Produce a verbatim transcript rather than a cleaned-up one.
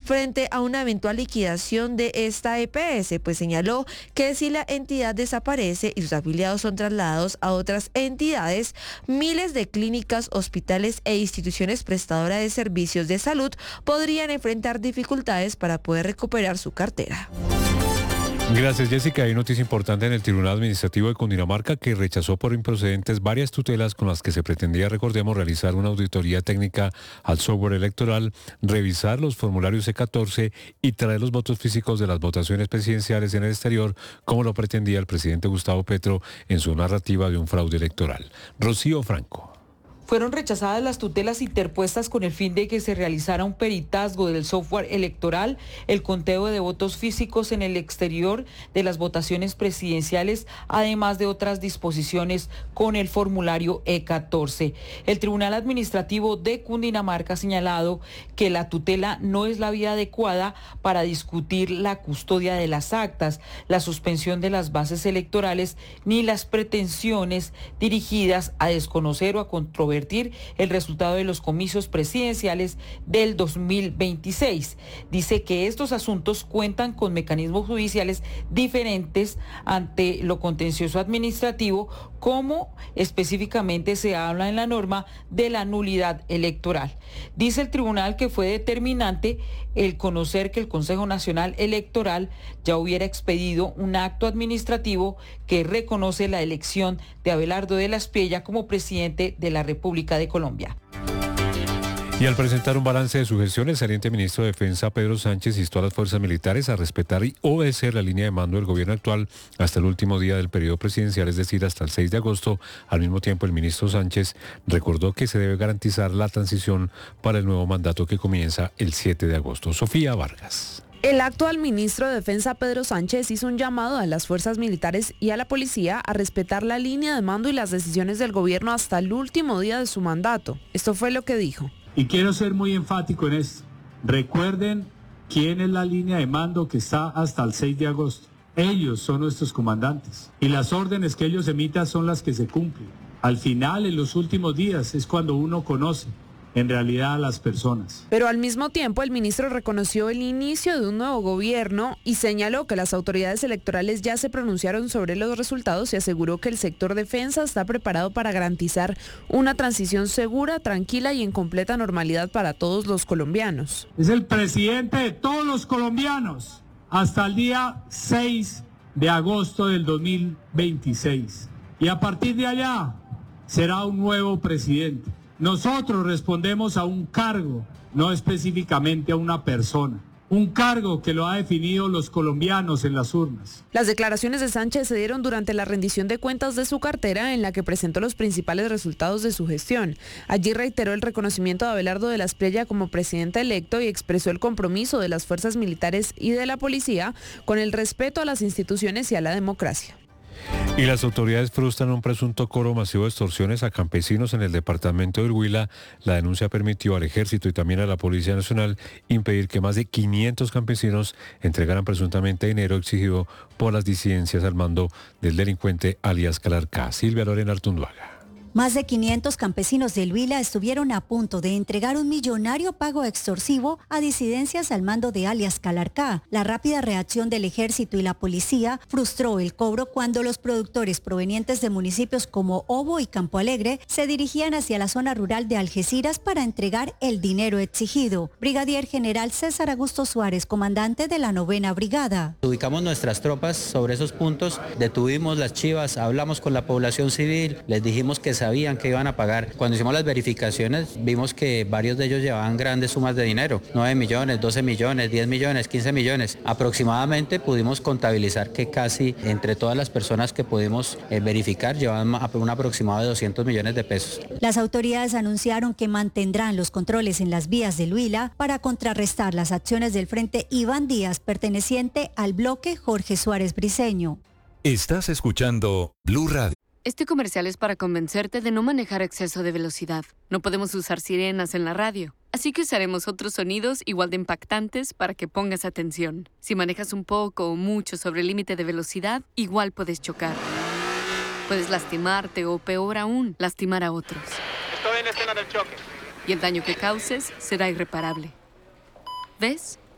frente a una eventual liquidación de esta E P S, pues señaló que si la entidad desaparece y sus afiliados son trasladados a otras entidades, miles de clínicas, hospitales e instituciones prestadoras de servicios de salud podrían enfrentar dificultades para poder recuperar su cartera. Gracias, Jessica. Hay noticia importante en el Tribunal Administrativo de Cundinamarca que rechazó por improcedentes varias tutelas con las que se pretendía, recordemos, realizar una auditoría técnica al software electoral, revisar los formularios C catorce y traer los votos físicos de las votaciones presidenciales en el exterior, como lo pretendía el presidente Gustavo Petro en su narrativa de un fraude electoral. Rocío Franco. Fueron rechazadas las tutelas interpuestas con el fin de que se realizara un peritazgo del software electoral, el conteo de votos físicos en el exterior de las votaciones presidenciales, además de otras disposiciones con el formulario E catorce. El Tribunal Administrativo de Cundinamarca ha señalado que la tutela no es la vía adecuada para discutir la custodia de las actas, la suspensión de las bases electorales, ni las pretensiones dirigidas a desconocer o a controvertir el resultado de los comicios presidenciales del dos mil veintiséis. Dice que estos asuntos cuentan con mecanismos judiciales diferentes ante lo contencioso administrativo, como específicamente se habla en la norma de la nulidad electoral. Dice el tribunal que fue determinante el conocer que el Consejo Nacional Electoral ya hubiera expedido un acto administrativo que reconoce la elección de Abelardo de la Espriella como presidente de la República de Colombia. Y al presentar un balance de su gestión, el saliente ministro de Defensa, Pedro Sánchez, instó a las fuerzas militares a respetar y obedecer la línea de mando del gobierno actual hasta el último día del periodo presidencial, es decir, hasta el seis de agosto. Al mismo tiempo, el ministro Sánchez recordó que se debe garantizar la transición para el nuevo mandato que comienza el siete de agosto. Sofía Vargas. El actual ministro de Defensa, Pedro Sánchez, hizo un llamado a las fuerzas militares y a la policía a respetar la línea de mando y las decisiones del gobierno hasta el último día de su mandato. Esto fue lo que dijo. Y quiero ser muy enfático en esto. Recuerden quién es la línea de mando que está hasta el seis de agosto. Ellos son nuestros comandantes. Y las órdenes que ellos emitan son las que se cumplen. Al final, en los últimos días, es cuando uno conoce en realidad a las personas. Pero al mismo tiempo el ministro reconoció el inicio de un nuevo gobierno y señaló que las autoridades electorales ya se pronunciaron sobre los resultados y aseguró que el sector defensa está preparado para garantizar una transición segura, tranquila y en completa normalidad para todos los colombianos. Es el presidente de todos los colombianos hasta el día seis de agosto del dos mil veintiséis. Y a partir de allá será un nuevo presidente. Nosotros respondemos a un cargo, no específicamente a una persona. Un cargo que lo ha definido los colombianos en las urnas. Las declaraciones de Sánchez se dieron durante la rendición de cuentas de su cartera, en la que presentó los principales resultados de su gestión. Allí reiteró el reconocimiento de Abelardo de la Espriella como presidente electo y expresó el compromiso de las fuerzas militares y de la policía con el respeto a las instituciones y a la democracia. Y las autoridades frustran un presunto cobro masivo de extorsiones a campesinos en el departamento del Huila. La denuncia permitió al Ejército y también a la Policía Nacional impedir que más de quinientos campesinos entregaran presuntamente dinero exigido por las disidencias al mando del delincuente alias Calarcá. Silvia Lorena Artunduaga. Más de quinientos campesinos del Huila estuvieron a punto de entregar un millonario pago extorsivo a disidencias al mando de alias Calarcá. La rápida reacción del Ejército y la policía frustró el cobro cuando los productores provenientes de municipios como Obo y Campo Alegre se dirigían hacia la zona rural de Algeciras para entregar el dinero exigido. Brigadier General César Augusto Suárez, comandante de la novena brigada. Ubicamos nuestras tropas sobre esos puntos, detuvimos las chivas, hablamos con la población civil, les dijimos que sabían que iban a pagar. Cuando hicimos las verificaciones vimos que varios de ellos llevaban grandes sumas de dinero, nueve millones, doce millones, diez millones, quince millones. Aproximadamente pudimos contabilizar que casi entre todas las personas que pudimos eh, verificar llevaban un aproximado de doscientos millones de pesos. Las autoridades anunciaron que mantendrán los controles en las vías del Huila para contrarrestar las acciones del Frente Iván Díaz, perteneciente al bloque Jorge Suárez Briceño. Estás escuchando Blue Radio. Este comercial es para convencerte de no manejar a exceso de velocidad. No podemos usar sirenas en la radio, así que usaremos otros sonidos igual de impactantes para que pongas atención. Si manejas un poco o mucho sobre el límite de velocidad, igual puedes chocar. Puedes lastimarte o, peor aún, lastimar a otros. Estoy en la escena del choque. Y el daño que causes será irreparable. ¿Ves?